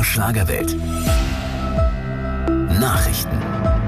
Schlagerwelt. Nachrichten.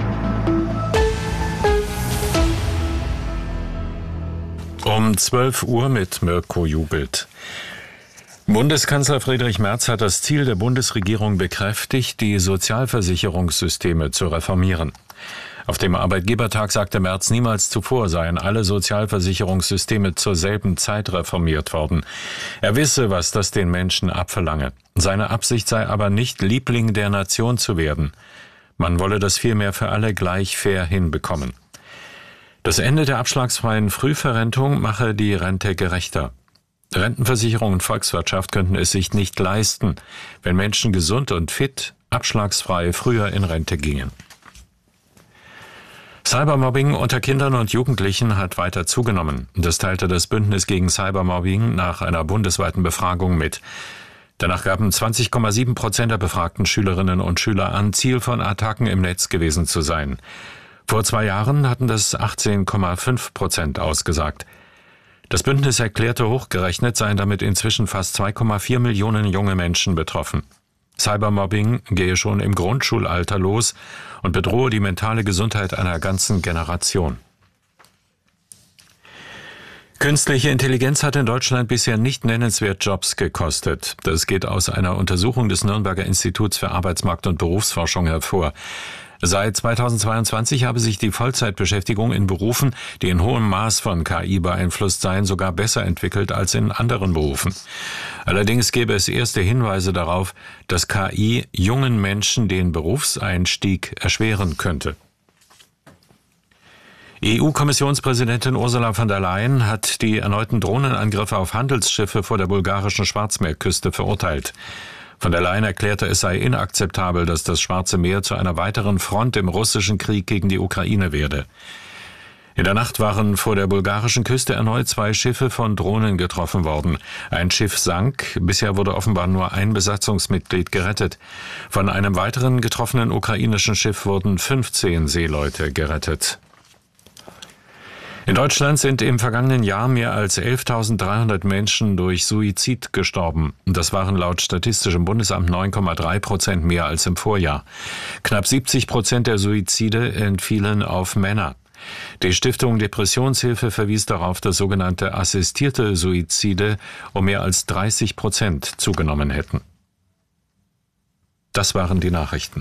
Um 12 Uhr mit Mirko Jubelt. Bundeskanzler Friedrich Merz hat das Ziel der Bundesregierung bekräftigt, die Sozialversicherungssysteme zu reformieren. Auf dem Arbeitgebertag sagte Merz, niemals zuvor seien alle Sozialversicherungssysteme zur selben Zeit reformiert worden. Er wisse, was das den Menschen abverlange. Seine Absicht sei aber nicht, Liebling der Nation zu werden. Man wolle das vielmehr für alle gleich fair hinbekommen. Das Ende der abschlagsfreien Frühverrentung mache die Rente gerechter. Rentenversicherung und Volkswirtschaft könnten es sich nicht leisten, wenn Menschen gesund und fit, abschlagsfrei früher in Rente gingen. Cybermobbing unter Kindern und Jugendlichen hat weiter zugenommen. Das teilte das Bündnis gegen Cybermobbing nach einer bundesweiten Befragung mit. Danach gaben 20,7% der befragten Schülerinnen und Schüler an, Ziel von Attacken im Netz gewesen zu sein. Vor 2 Jahren hatten das 18,5% ausgesagt. Das Bündnis erklärte, hochgerechnet seien damit inzwischen fast 2,4 Millionen junge Menschen betroffen. Cybermobbing gehe schon im Grundschulalter los und bedrohe die mentale Gesundheit einer ganzen Generation. Künstliche Intelligenz hat in Deutschland bisher nicht nennenswert Jobs gekostet. Das geht aus einer Untersuchung des Nürnberger Instituts für Arbeitsmarkt- und Berufsforschung hervor. Seit 2022 habe sich die Vollzeitbeschäftigung in Berufen, die in hohem Maß von KI beeinflusst seien, sogar besser entwickelt als in anderen Berufen. Allerdings gäbe es erste Hinweise darauf, dass KI jungen Menschen den Berufseinstieg erschweren könnte. EU-Kommissionspräsidentin Ursula von der Leyen hat die erneuten Drohnenangriffe auf Handelsschiffe vor der bulgarischen Schwarzmeerküste verurteilt. Von der Leyen erklärte, es sei inakzeptabel, dass das Schwarze Meer zu einer weiteren Front im russischen Krieg gegen die Ukraine werde. In der Nacht waren vor der bulgarischen Küste erneut 2 Schiffe von Drohnen getroffen worden. Ein Schiff sank, bisher wurde offenbar nur ein Besatzungsmitglied gerettet. Von einem weiteren getroffenen ukrainischen Schiff wurden 15 Seeleute gerettet. In Deutschland sind im vergangenen Jahr mehr als 11.300 Menschen durch Suizid gestorben. Das waren laut Statistischem Bundesamt 9,3% mehr als im Vorjahr. Knapp 70% der Suizide entfielen auf Männer. Die Stiftung Depressionshilfe verwies darauf, dass sogenannte assistierte Suizide um mehr als 30% zugenommen hätten. Das waren die Nachrichten.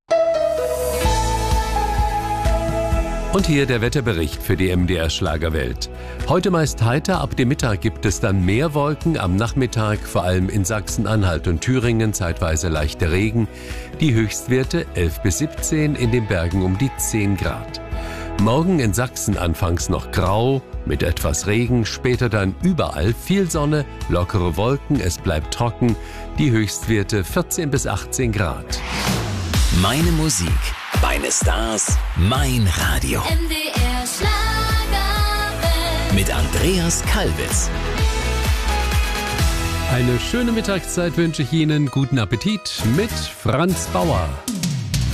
Und hier der Wetterbericht für die MDR Schlagerwelt. Heute meist heiter, ab dem Mittag gibt es dann mehr Wolken, am Nachmittag vor allem in Sachsen-Anhalt und Thüringen zeitweise leichter Regen. Die Höchstwerte 11 bis 17, in den Bergen um die 10 Grad. Morgen in Sachsen anfangs noch grau, mit etwas Regen, später dann überall viel Sonne, lockere Wolken, es bleibt trocken. Die Höchstwerte 14 bis 18 Grad. Meine Musik, meine Stars, mein Radio. MDR Schlagerwelt. Mit Andreas Kalbitz. Eine schöne Mittagszeit wünsche ich Ihnen. Guten Appetit mit Franz Bauer.